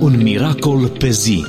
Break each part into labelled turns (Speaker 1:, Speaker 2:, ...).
Speaker 1: Un miracol pe zi.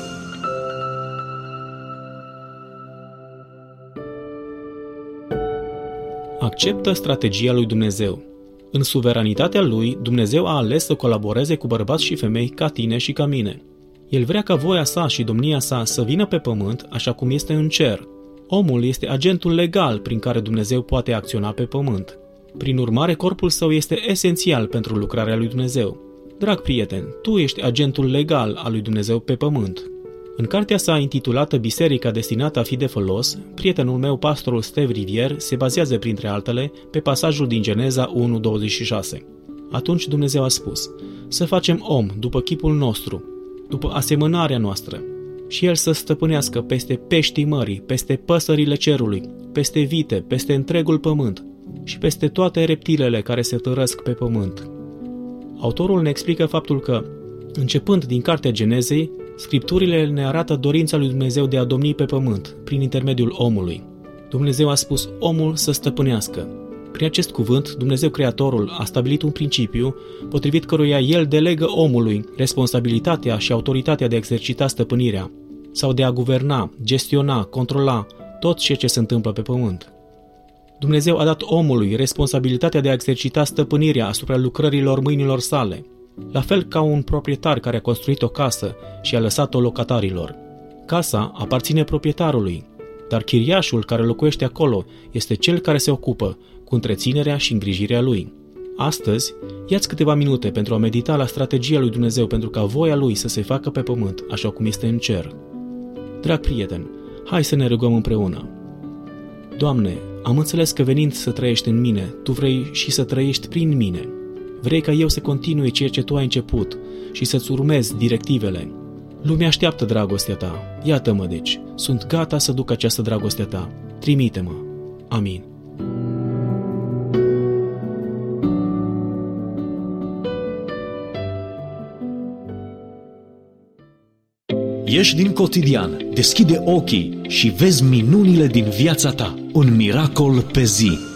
Speaker 2: Acceptă strategia lui Dumnezeu. În suveranitatea lui, Dumnezeu a ales să colaboreze cu bărbați și femei ca tine și ca mine. El vrea ca voia sa și domnia sa să vină pe pământ așa cum este în cer. Omul este agentul legal prin care Dumnezeu poate acționa pe pământ. Prin urmare, corpul său este esențial pentru lucrarea lui Dumnezeu. Drag prieten, tu ești agentul legal al lui Dumnezeu pe pământ. În cartea sa intitulată Biserica destinată a fi de folos, prietenul meu, pastorul Steve Rivier, se bazează printre altele pe pasajul din Geneza 1:26. Atunci Dumnezeu a spus: să facem om după chipul nostru, după asemănarea noastră, și el să stăpânească peste peștii mării, peste păsările cerului, peste vite, peste întregul pământ și peste toate reptilele care se târăsc pe pământ. Autorul ne explică faptul că, începând din cartea Genezei, Scripturile ne arată dorința lui Dumnezeu de a domni pe pământ, prin intermediul omului. Dumnezeu a spus omul să stăpânească. Prin acest cuvânt, Dumnezeu Creatorul a stabilit un principiu potrivit căruia El delegă omului responsabilitatea și autoritatea de a exercita stăpânirea sau de a guverna, gestiona, controla tot ceea ce se întâmplă pe pământ. Dumnezeu a dat omului responsabilitatea de a exercita stăpânirea asupra lucrărilor mâinilor sale, la fel ca un proprietar care a construit o casă și a lăsat-o locatarilor. Casa aparține proprietarului, dar chiriașul care locuiește acolo este cel care se ocupă cu întreținerea și îngrijirea lui. Astăzi, ia-ți câteva minute pentru a medita la strategia lui Dumnezeu pentru ca voia lui să se facă pe pământ așa cum este în cer. Drag prieten, hai să ne rugăm împreună. Doamne, am înțeles că venind să trăiești în mine, Tu vrei și să trăiești prin mine. Vrei ca eu să continui ceea ce Tu ai început și să-ți urmezi directivele. Lumea așteaptă dragostea Ta. Iată-mă deci, sunt gata să duc această dragoste a Ta. Trimite-mă. Amin.
Speaker 1: Ieși din cotidian, deschide ochii și vezi minunile din viața ta. Un miracol pe zi.